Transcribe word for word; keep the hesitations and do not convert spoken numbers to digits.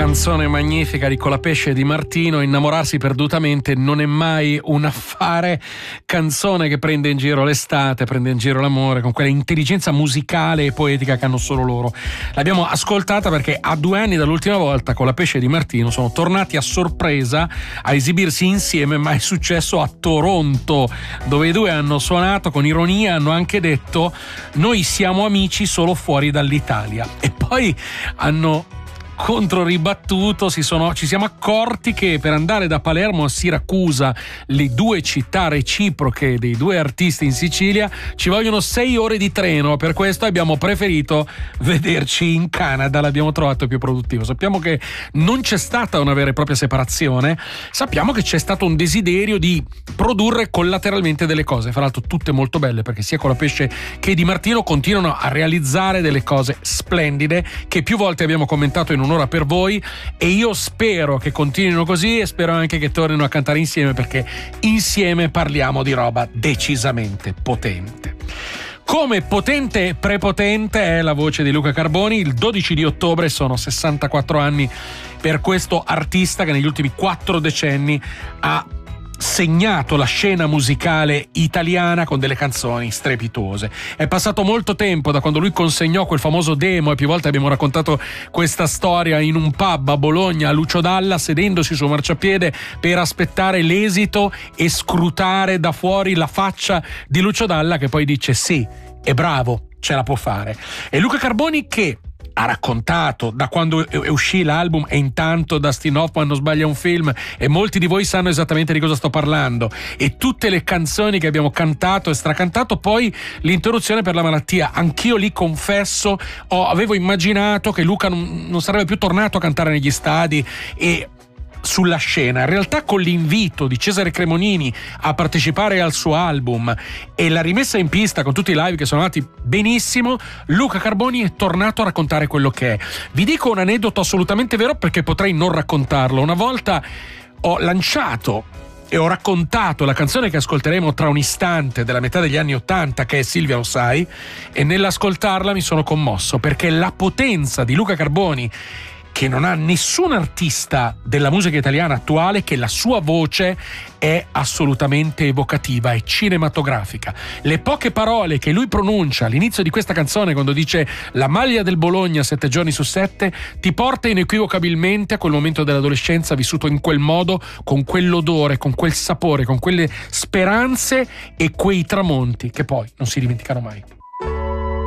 Canzone magnifica di Colapesce Di Martino. Innamorarsi perdutamente non è mai un affare. Canzone che prende in giro l'estate, prende in giro l'amore, con quella intelligenza musicale e poetica che hanno solo loro. L'abbiamo ascoltata perché a due anni dall'ultima volta Colapesce Di Martino sono tornati a sorpresa a esibirsi insieme, ma è successo a Toronto, dove i due hanno suonato con ironia, hanno anche detto: noi siamo amici solo fuori dall'Italia. E poi hanno controribattuto, si sono, ci siamo accorti che per andare da Palermo a Siracusa, le due città reciproche dei due artisti in Sicilia, ci vogliono sei ore di treno. Per questo abbiamo preferito vederci in Canada, l'abbiamo trovato più produttivo. Sappiamo che non c'è stata una vera e propria separazione, sappiamo che c'è stato un desiderio di produrre collateralmente delle cose, fra l'altro tutte molto belle, perché sia Colapesce che Di Martino continuano a realizzare delle cose splendide che più volte abbiamo commentato in un'ora per voi, e io spero che continuino così e spero anche che tornino a cantare insieme, perché insieme parliamo di roba decisamente potente. Come potente e prepotente è la voce di Luca Carboni. Il dodici di ottobre sono sessantaquattro anni per questo artista che negli ultimi quattro decenni ha segnato la scena musicale italiana con delle canzoni strepitose. È passato molto tempo da quando lui consegnò quel famoso demo, e più volte abbiamo raccontato questa storia, in un pub a Bologna a Lucio Dalla, sedendosi sul marciapiede per aspettare l'esito e scrutare da fuori la faccia di Lucio Dalla, che poi dice: sì, è bravo, ce la può fare. E Luca Carboni, che ha raccontato da quando è uscì l'album E intanto Dustin Hoffman non sbaglia un film, e molti di voi sanno esattamente di cosa sto parlando, e tutte le canzoni che abbiamo cantato e stracantato, poi l'interruzione per la malattia. Anch'io lì, confesso, ho, avevo immaginato che Luca non, non sarebbe più tornato a cantare negli stadi e sulla scena. In realtà, con l'invito di Cesare Cremonini a partecipare al suo album e la rimessa in pista con tutti i live che sono andati benissimo, Luca Carboni è tornato a raccontare quello che è. Vi dico un aneddoto assolutamente vero, perché potrei non raccontarlo. Una volta ho lanciato e ho raccontato la canzone che ascolteremo tra un istante, della metà degli anni ottanta, che è Silvia Lo Sai, e nell'ascoltarla mi sono commosso, perché la potenza di Luca Carboni, che non ha nessun artista della musica italiana attuale, che la sua voce è assolutamente evocativa e cinematografica. Le poche parole che lui pronuncia all'inizio di questa canzone, quando dice "la maglia del Bologna sette giorni su sette", ti porta inequivocabilmente a quel momento dell'adolescenza vissuto in quel modo, con quell'odore, con quel sapore, con quelle speranze e quei tramonti che poi non si dimenticano mai.